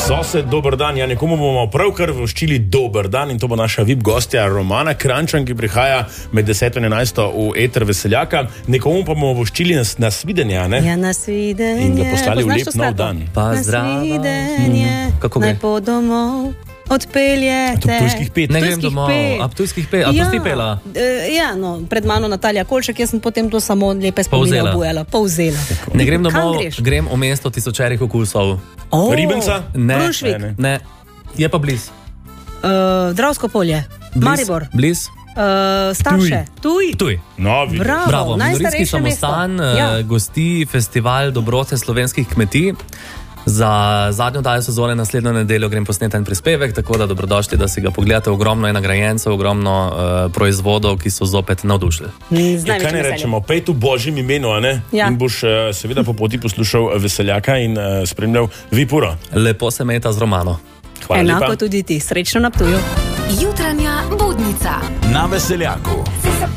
Sosed, dober dan. Ja, nekomu bomo pravkar voščili dober dan in to bo naša VIP gostja Romana Kranjčan, ki prihaja med 10 in 11 v eter Veseljaka. Nekomu pa bomo voščili nasvidenje, ne? Ja, nasvidenje. In ga poslali v lep nov dan. Pa zdravo. Nasvidenje. Kako gre? Naj po domov odpeljete. To Ptujskih pet. Ne grem domov. A Ptujskih pet? A to si pela? Ja, no, pred mano Natalija Kolšek, jaz sem potem to samo lepe spomine obujala. Povzela. Ne grem Kam domov, greš? grem v mesto tisočerih okusov. Ribenca? Ne, Krušvik. ne. Je pa bliz. Dravsko polje. Maribor. Bliz. Starše. Tuj. Novi. Bravo, Minoritski najstarejše samostan mesto. gosti festival dobrote slovenskih kmetij. Za zadnjo dajo sezone naslednjo nedeljo grem posneti en prispevek, tako da dobrodošli, da si ga pogledate. Ogromno je nagrajencev, ogromno proizvodov, ki so zopet navdušili. Kaj ne rečemo, pej tu božjim imenu, a ne? Ja. In boš seveda po poti poslušal Veseljaka in spremljal Vipuro. Lepo se meta z Romano. Hvala Enako lepa. tudi ti. Srečno na Ptuju. Jutranja budnica Na Veseljaku.